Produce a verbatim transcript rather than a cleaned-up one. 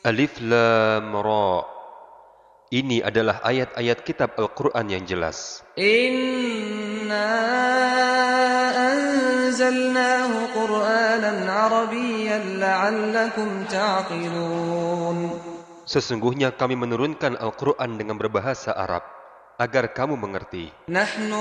Alif Lam Ra. Ini adalah ayat-ayat kitab Al-Quran yang jelas. Inna anzalnahu Qur'anan Arabiyyan la'allakum ta'qilun. Sesungguhnya kami menurunkan Al-Quran dengan berbahasa Arab, agar kamu mengerti. Nahnu